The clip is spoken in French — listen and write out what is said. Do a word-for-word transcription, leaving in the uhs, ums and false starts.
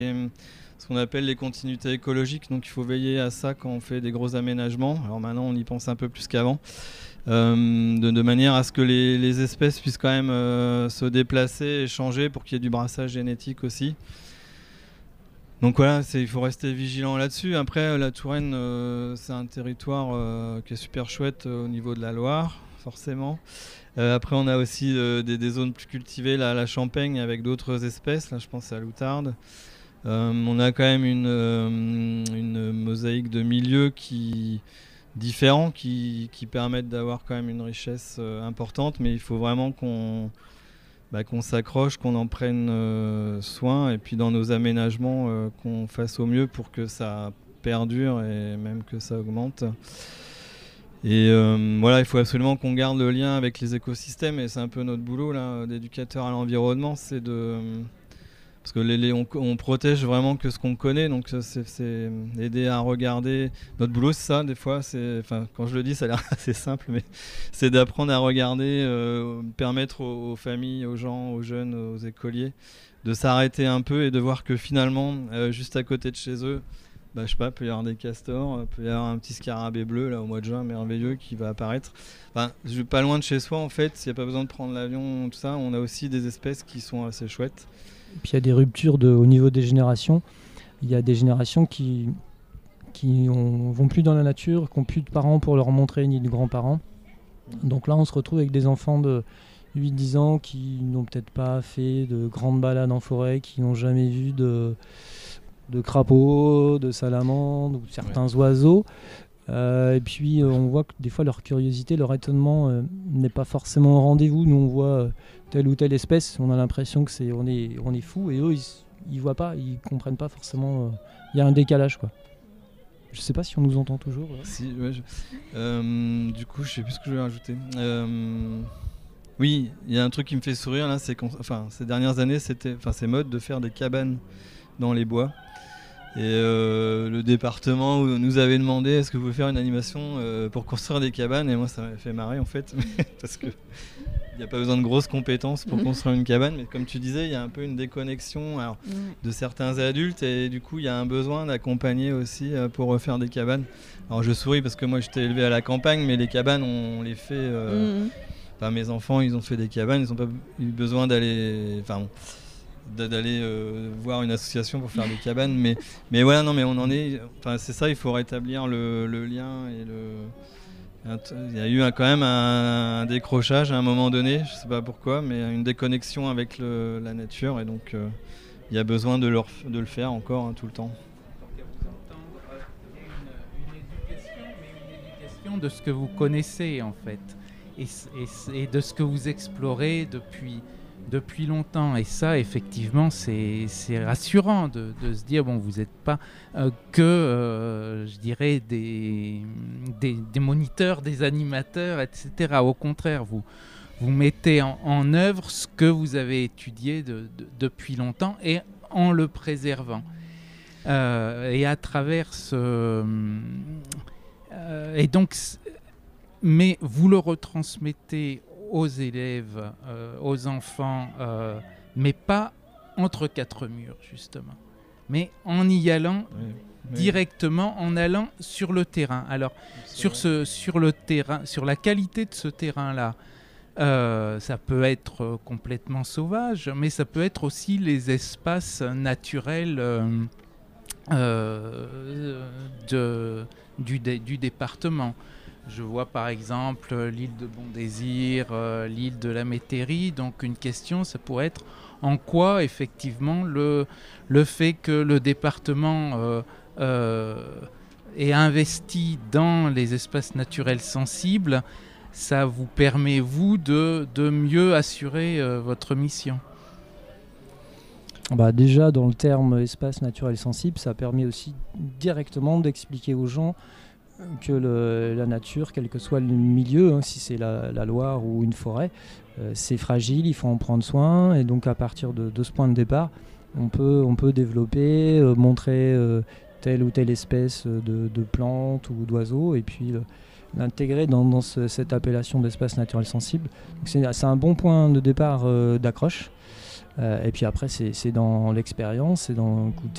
ce qu'on appelle les continuités écologiques. Donc il faut veiller à ça quand on fait des gros aménagements. Alors maintenant on y pense un peu plus qu'avant, euh, de, de manière à ce que les, les espèces puissent quand même euh, se déplacer et changer pour qu'il y ait du brassage génétique aussi. Donc voilà, c'est, il faut rester vigilant là-dessus. Après, la Touraine, euh, c'est un territoire euh, qui est super chouette euh, au niveau de la Loire, forcément. Euh, après, on a aussi euh, des, des zones plus cultivées, là, la Champagne, avec d'autres espèces. Là, je pense à l'outarde. Euh, on a quand même une, euh, une mosaïque de milieux qui, différents qui, qui permettent d'avoir quand même une richesse euh, importante. Mais il faut vraiment qu'on... Bah, qu'on s'accroche, qu'on en prenne euh, soin et puis dans nos aménagements euh, qu'on fasse au mieux pour que ça perdure et même que ça augmente. Et euh, voilà, il faut absolument qu'on garde le lien avec les écosystèmes et c'est un peu notre boulot là, d'éducateur à l'environnement, c'est de... Parce que les, les, on, on protège vraiment que ce qu'on connaît, donc c'est, c'est aider à regarder. Notre boulot, c'est ça, des fois. C'est, enfin, quand je le dis, ça a l'air assez simple, mais c'est d'apprendre à regarder, euh, permettre aux, aux familles, aux gens, aux jeunes, aux écoliers, de s'arrêter un peu et de voir que finalement, euh, juste à côté de chez eux, bah, je sais pas, peut y avoir des castors, peut y avoir un petit scarabée bleu là au mois de juin, merveilleux, qui va apparaître. Enfin, pas loin de chez soi, en fait, s'il n'y a pas besoin de prendre l'avion, tout ça, on a aussi des espèces qui sont assez chouettes. Et puis il y a des ruptures de, au niveau des générations. Il y a des générations qui qui ont, vont plus dans la nature, qui n'ont plus de parents pour leur montrer, ni de grands-parents. Donc là, on se retrouve avec des enfants de huit dix ans qui n'ont peut-être pas fait de grandes balades en forêt, qui n'ont jamais vu de, de crapauds, de salamandres ou certains ouais. oiseaux. Euh, et puis, euh, on voit que des fois, leur curiosité, leur étonnement euh, n'est pas forcément au rendez-vous. Nous, on voit euh, telle ou telle espèce, on a l'impression que c'est, on est, on est fou, et eux, ils ne voient pas, ils ne comprennent pas forcément. Il euh, y a un décalage, quoi. Je sais pas si on nous entend toujours. Là. Si, ouais, je... euh, du coup, je sais plus ce que je vais rajouter. Euh... Oui, il y a un truc qui me fait sourire là, c'est enfin ces dernières années, c'était, enfin c'est mode de faire des cabanes dans les bois. Et euh, le département nous avait demandé est-ce que vous pouvez faire une animation euh, pour construire des cabanes, et moi ça m'avait fait marrer en fait parce que il n'y a pas besoin de grosses compétences pour mmh. construire une cabane, mais comme tu disais, il y a un peu une déconnexion alors, mmh. de certains adultes, et du coup il y a un besoin d'accompagner aussi euh, pour refaire des cabanes. Alors je souris parce que moi j'étais élevé à la campagne, mais les cabanes on les fait... Euh, mmh. Enfin, mes enfants ils ont fait des cabanes, ils n'ont pas eu besoin d'aller... Enfin bon, d'aller euh, voir une association pour faire des cabanes, mais, mais voilà, non mais on en est... Enfin c'est ça, il faut rétablir le, le lien et le... Il y a eu un, quand même un, un décrochage à un moment donné, je sais pas pourquoi, mais une déconnexion avec le, la nature, et donc euh, il y a besoin de, leur, de le faire encore hein, tout le temps. Une, une éducation, mais une éducation de ce que vous connaissez en fait, et, et, et de ce que vous explorez depuis, depuis longtemps. Et ça, effectivement, c'est, c'est rassurant de, de se dire, bon, vous n'êtes pas euh, que, euh, je dirais, des, des, des moniteurs, des animateurs, et cetera. Au contraire, vous, vous mettez en, en œuvre ce que vous avez étudié de, de, depuis longtemps, et en le préservant. Euh, et à travers ce... Euh, et donc... Mais vous le retransmettez aux élèves, euh, aux enfants, euh, mais pas entre quatre murs, justement. Mais en y allant oui, oui. directement, en allant sur le terrain. Alors, sur, ce, sur le terrain, sur la qualité de ce terrain-là, euh, ça peut être complètement sauvage, mais ça peut être aussi les espaces naturels euh, euh, de, du, dé, du département. Je vois par exemple l'île de Bon-Désir, euh, l'île de la Métairie. Donc une question, ça pourrait être en quoi effectivement le, le fait que le département euh, euh, ait investi dans les espaces naturels sensibles, ça vous permet, vous, de, de mieux assurer euh, votre mission. Bah déjà, dans le terme espace naturel sensible, ça permet aussi directement d'expliquer aux gens que le, la nature, quel que soit le milieu, hein, si c'est la, la Loire ou une forêt, euh, c'est fragile, il faut en prendre soin, et donc à partir de, de ce point de départ, on peut, on peut développer, euh, montrer euh, telle ou telle espèce de, de plantes ou d'oiseaux, et puis euh, l'intégrer dans, dans ce, cette appellation d'espace naturel sensible. Donc c'est, c'est un bon point de départ euh, d'accroche. Euh, et puis après, c'est, c'est dans l'expérience, c'est dans écouter